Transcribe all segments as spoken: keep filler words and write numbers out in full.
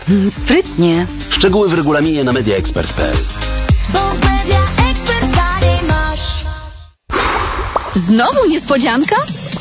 Mm, sprytnie. Szczegóły w regulaminie na media expert kropka p l. Bo w Media Expert taniej masz. Znowu niespodzianka?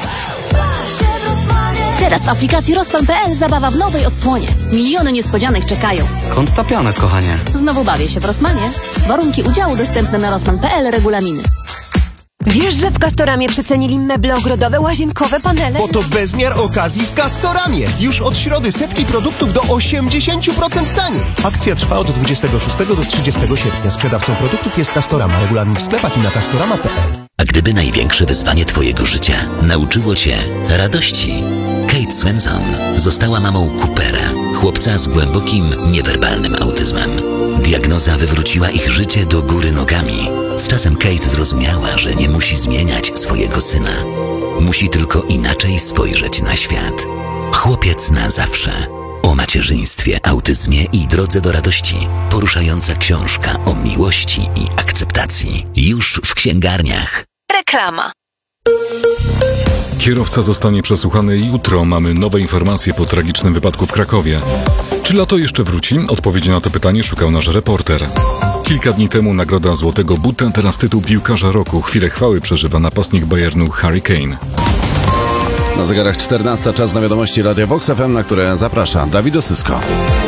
Teraz w aplikacji Rozpal kropka p l zabawa w nowej odsłonie. Miliony niespodzianek czekają. Skąd ta piana, kochanie? Znowu bawię się w Rossmanie. Warunki udziału dostępne na rossmann kropka p l, regulaminy. Wiesz, że w Castoramie przecenili meble ogrodowe, łazienkowe, panele? Bo to bezmiar okazji w Castoramie. Już od środy setki produktów do osiemdziesiąt procent taniej. Akcja trwa od dwudziestego szóstego do trzydziestego sierpnia. Sprzedawcą produktów jest Castorama. Regulamin w sklepach i na castorama kropka p l. A gdyby największe wyzwanie twojego życia nauczyło cię radości? Kate Swenson została mamą Coopera, chłopca z głębokim, niewerbalnym autyzmem. Diagnoza wywróciła ich życie do góry nogami. Z czasem Kate zrozumiała, że nie musi zmieniać swojego syna. Musi tylko inaczej spojrzeć na świat. Chłopiec na zawsze. O macierzyństwie, autyzmie i drodze do radości. Poruszająca książka o miłości i akceptacji. Już w księgarniach. Reklama. Kierowca zostanie przesłuchany jutro. Mamy nowe informacje po tragicznym wypadku w Krakowie. Czy lato jeszcze wróci? Odpowiedzi na to pytanie szukał nasz reporter. Kilka dni temu nagroda Złotego Buta, teraz tytuł piłkarza roku. Chwilę chwały przeżywa napastnik Bayernu Harry Kane. Na zegarach czternasta, czas na wiadomości Radia Vox F M, na które zaprasza Dawid Osysko.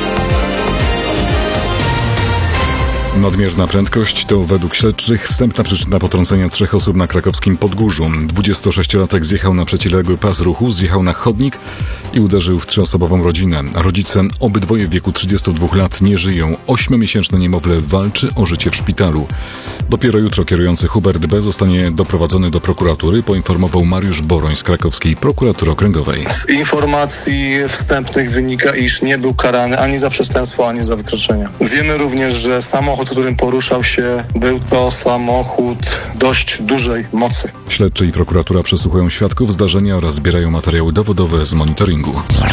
Nadmierna prędkość to według śledczych wstępna przyczyna potrącenia trzech osób na krakowskim Podgórzu. dwudziestosześciolatek zjechał na przeciwległy pas ruchu, zjechał na chodnik i uderzył w trzyosobową rodzinę. Rodzice, obydwoje w wieku trzydziestu dwóch lat, nie żyją. Ośmiomiesięczne niemowlę walczy o życie w szpitalu. Dopiero jutro kierujący Hubert B. zostanie doprowadzony do prokuratury, poinformował Mariusz Boroń z krakowskiej prokuratury okręgowej. Z informacji wstępnych wynika, iż nie był karany ani za przestępstwo, ani za wykroczenie. Wiemy również, że samochód, którym poruszał się, był to samochód dość dużej mocy. Śledczy i prokuratura przesłuchują świadków zdarzenia oraz zbierają materiały dowodowe z monitoringu.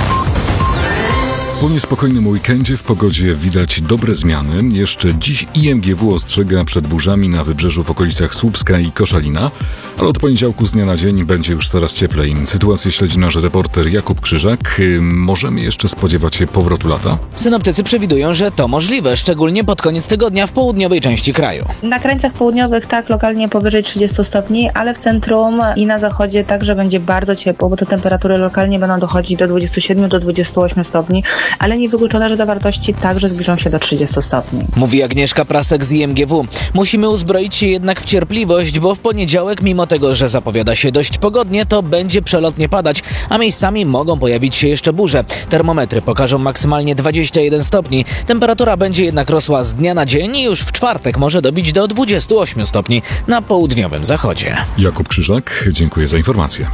Po niespokojnym weekendzie w pogodzie widać dobre zmiany. Jeszcze dziś I M G W ostrzega przed burzami na wybrzeżu w okolicach Słupska i Koszalina, ale od poniedziałku z dnia na dzień będzie już coraz cieplej. Sytuację śledzi nasz reporter Jakub Krzyżak. Możemy jeszcze spodziewać się powrotu lata? Synoptycy przewidują, że to możliwe, szczególnie pod koniec tygodnia w południowej części kraju. Na krańcach południowych tak, lokalnie powyżej trzydziestu stopni, ale w centrum i na zachodzie także będzie bardzo ciepło, bo te temperatury lokalnie będą dochodzić do dwudziestu siedmiu do dwudziestu ośmiu stopni, ale niewykluczone, że te wartości także zbliżą się do trzydziestu stopni. Mówi Agnieszka Prasek z I M G W. Musimy uzbroić się jednak w cierpliwość, bo w poniedziałek, mimo tego, że zapowiada się dość pogodnie, to będzie przelotnie padać, a miejscami mogą pojawić się jeszcze burze. Termometry pokażą maksymalnie dwadzieścia jeden stopni. Temperatura będzie jednak rosła z dnia na dzień i już w czwartek może dobić do dwudziestu ośmiu stopni na południowym zachodzie. Jakub Krzyżak, dziękuję za informację.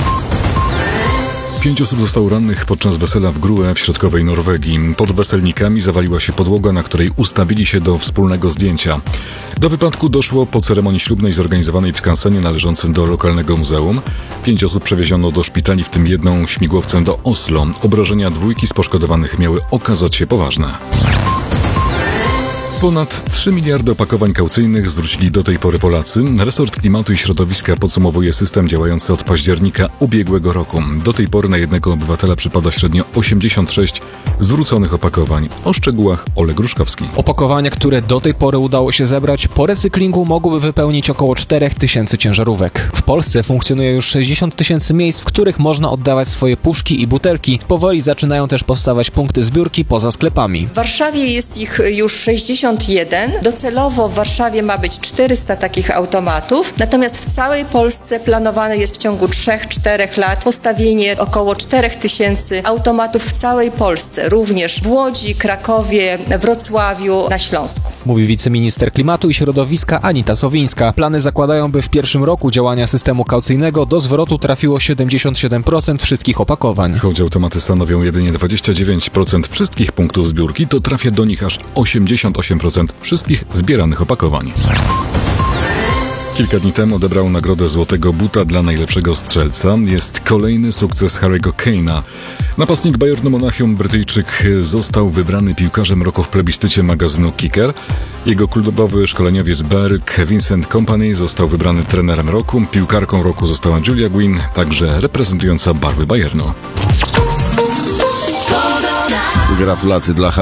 Pięć osób zostało rannych podczas wesela w Grue w środkowej Norwegii. Pod weselnikami zawaliła się podłoga, na której ustawili się do wspólnego zdjęcia. Do wypadku doszło po ceremonii ślubnej zorganizowanej w skansenie należącym do lokalnego muzeum. Pięć osób przewieziono do szpitali, w tym jedną śmigłowcem do Oslo. Obrażenia dwójki z poszkodowanych miały okazać się poważne. Ponad trzy miliardy opakowań kaucyjnych zwrócili do tej pory Polacy. Resort Klimatu i Środowiska podsumowuje system działający od października ubiegłego roku. Do tej pory na jednego obywatela przypada średnio osiemdziesiąt sześć zwróconych opakowań. O szczegółach Oleg Gruszkowski. Opakowania, które do tej pory udało się zebrać, po recyklingu mogłyby wypełnić około czterech tysięcy ciężarówek. W Polsce funkcjonuje już sześćdziesiąt tysięcy miejsc, w których można oddawać swoje puszki i butelki. Powoli zaczynają też powstawać punkty zbiórki poza sklepami. W Warszawie jest ich już sześćdziesiąt jeden. Docelowo w Warszawie ma być czterysta takich automatów, natomiast w całej Polsce planowane jest w ciągu trzech czterech lat postawienie około czterech tysięcy automatów w całej Polsce, również w Łodzi, Krakowie, Wrocławiu, na Śląsku. Mówi wiceminister klimatu i środowiska Anita Sowińska. Plany zakładają, by w pierwszym roku działania systemu kaucyjnego do zwrotu trafiło siedemdziesiąt siedem procent wszystkich opakowań. Choć automaty stanowią jedynie dwadzieścia dziewięć procent wszystkich punktów zbiórki, to trafia do nich aż osiemdziesiąt osiem procent wszystkich zbieranych opakowań. Kilka dni temu odebrał nagrodę Złotego Buta dla najlepszego strzelca. Jest kolejny sukces Harry'ego Kane'a. Napastnik Bayernu Monachium, Brytyjczyk, został wybrany piłkarzem roku w plebiscycie magazynu Kicker. Jego klubowy szkoleniowiec Berg Vincent Kompany został wybrany trenerem roku. Piłkarką roku została Julia Gwynn, także reprezentująca barwy Bayernu. Gratulacje dla